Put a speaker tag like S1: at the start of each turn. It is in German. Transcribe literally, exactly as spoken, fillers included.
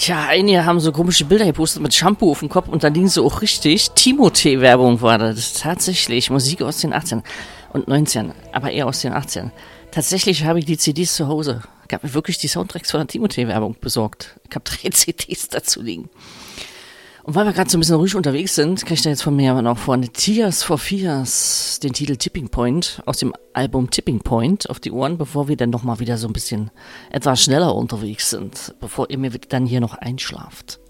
S1: Tja, einige haben so komische Bilder gepostet mit Shampoo auf dem Kopf und dann liegen sie auch richtig. Timothée-Werbung war das. Das ist tatsächlich Musik aus den achtzehn und neunzehn, aber eher aus den achtzehn. Tatsächlich habe ich die C Ds zu Hause. Ich habe mir wirklich die Soundtracks von der Timothée-Werbung besorgt. Ich habe drei C Ds dazu liegen. Und weil wir gerade so ein bisschen ruhig unterwegs sind, kann ich da jetzt von mir aber noch vorne Tears for Fears, den Titel Tipping Point aus dem Album Tipping Point auf die Ohren, bevor wir dann nochmal wieder so ein bisschen etwas schneller unterwegs sind, bevor ihr mir dann hier noch einschlaft.